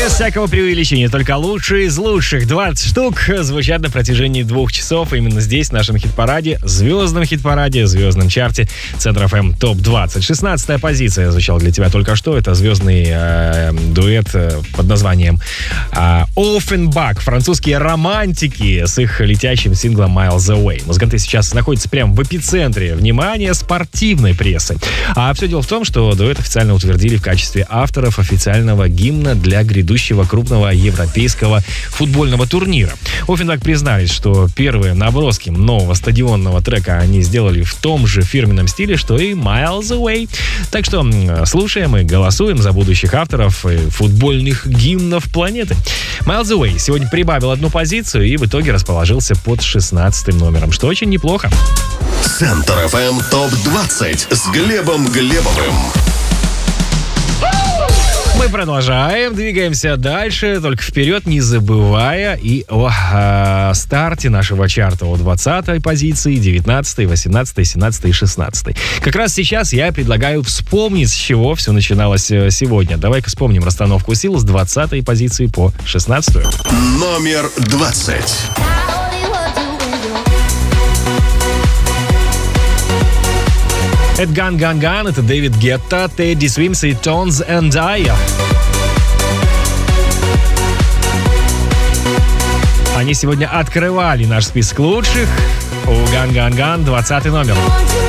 Без всякого преувеличения, только лучшие из лучших 20 штук звучат на протяжении 2 часов именно здесь, в нашем хит-параде, звездном хит-параде, звездном чарте Центр FM ТОП-20. 16-я позиция звучала для тебя только что. Это звездный дуэт под названием Offenbach, французские романтики с их летящим синглом Miles Away. Музыканты сейчас находятся прямо в эпицентре внимания спортивной прессы. А все дело в том, что дуэт официально утвердили в качестве авторов официального гимна для грядущего крупного европейского футбольного турнира. Offenbach признались, что первые наброски нового стадионного трека они сделали в том же фирменном стиле, что и Miles Away. Так что слушаем и голосуем за будущих авторов футбольных гимнов планеты. Miles Away сегодня прибавил 1 позицию и в итоге расположился под 16-м номером, что очень неплохо. Центр FM ТОП-20 с Глебом Глебовым. Мы продолжаем, двигаемся дальше, только вперед, не забывая и о старте нашего чарта, о 20-й позиции, 19-й, 18-й, 17-й и 16-й. Как раз сейчас я предлагаю вспомнить, с чего все начиналось сегодня. Давай-ка вспомним расстановку сил с 20-й позиции по 16-ю. Номер 20. Это Gun Gun Gun, это Дэвид Гетта, Тедди Свимс и Tones and I. Они сегодня открывали наш список лучших. У Gun Gun Gun 20 номер.